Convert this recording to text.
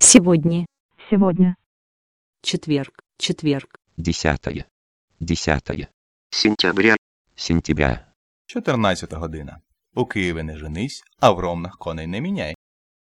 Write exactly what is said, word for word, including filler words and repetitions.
Сегодня. Сегодня. Четверг. Четверг. Десятое. Десятое. Сентября. Сентября. чотирнадцята година. У Києві не женись, а в Ромнах коней не міняй.